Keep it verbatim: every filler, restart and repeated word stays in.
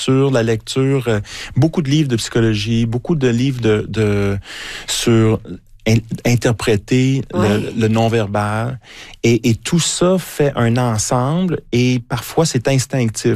littérature, la lecture, euh, beaucoup de livres de psychologie, beaucoup de livres de, de sur in, interpréter oui. le, le non-verbal. Et, et tout ça fait un ensemble et parfois c'est instinctif.